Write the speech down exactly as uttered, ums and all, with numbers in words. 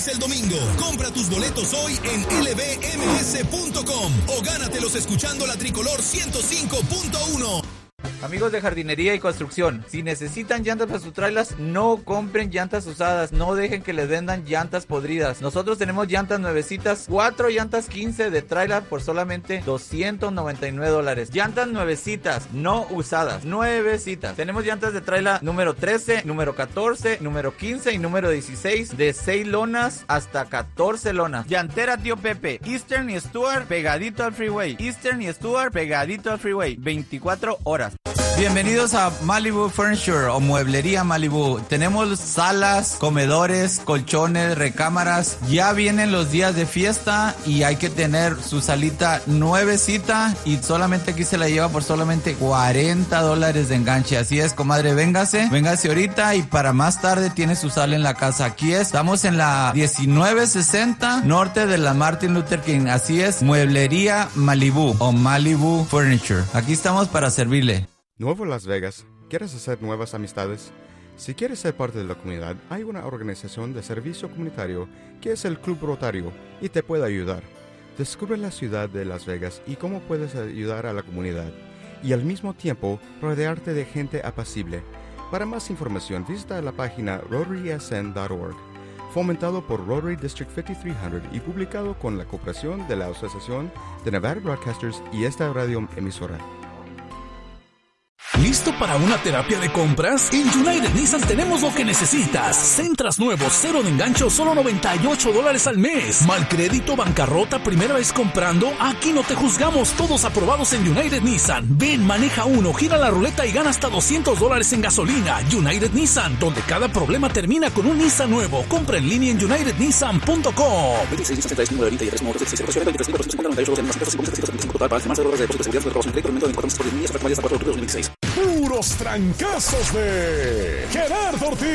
El domingo, compra tus boletos hoy en L B M S punto com o gánatelos escuchando la Tricolor ciento cinco punto uno. Amigos de jardinería y construcción, si necesitan llantas para sus trailers, no compren llantas usadas, no dejen que les vendan llantas podridas. Nosotros tenemos llantas nuevecitas, cuatro llantas quince de trailer por solamente doscientos noventa y nueve dólares. Llantas nuevecitas, no usadas, nuevecitas. Tenemos llantas de trailer número trece, número catorce, número quince y número dieciséis, de seis lonas hasta catorce lonas. Llantera Tío Pepe, Eastern y Stuart pegadito al freeway, Eastern y Stuart pegadito al freeway, veinticuatro horas. Bienvenidos a Malibu Furniture o Mueblería Malibu. Tenemos salas, comedores, colchones, recámaras. Ya vienen los días de fiesta y hay que tener su salita nuevecita y solamente aquí se la lleva por solamente cuarenta dólares de enganche. Así es, comadre, véngase, véngase ahorita y para más tarde tiene su sala en la casa. Aquí es, estamos en la diecinueve sesenta norte de la Martin Luther King. Así es, Mueblería Malibu o Malibu Furniture. Aquí estamos para servirle. Nuevo Las Vegas, ¿quieres hacer nuevas amistades? Si quieres ser parte de la comunidad, hay una organización de servicio comunitario que es el Club Rotario y te puede ayudar. Descubre la ciudad de Las Vegas y cómo puedes ayudar a la comunidad y al mismo tiempo rodearte de gente apacible. Para más información visita la página rotary s n punto org, fomentado por Rotary District cincuenta y tres cien y publicado con la cooperación de la Asociación de Nevada Broadcasters y esta radio emisora. ¿Listo para una terapia de compras? En United Nissan tenemos lo que necesitas. Centras nuevos, cero de engancho, solo noventa y ocho dólares al mes. Mal crédito, bancarrota, primera vez comprando. Aquí no te juzgamos, todos aprobados en United Nissan. Ven, maneja uno, gira la ruleta y gana hasta doscientos dólares en gasolina. United Nissan, donde cada problema termina con un Nissan nuevo. Compra en línea en united nissan punto com. Puros trancazos de Gerardo Ortiz.